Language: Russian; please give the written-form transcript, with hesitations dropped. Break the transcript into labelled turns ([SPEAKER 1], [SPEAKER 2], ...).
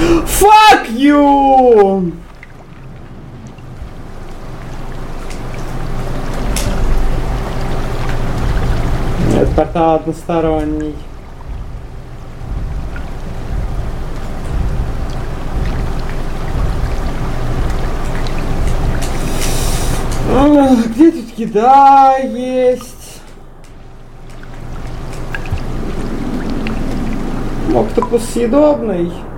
[SPEAKER 1] Fuck you! Нет, портал односторонний. Где тут еда есть? Октопус съедобный.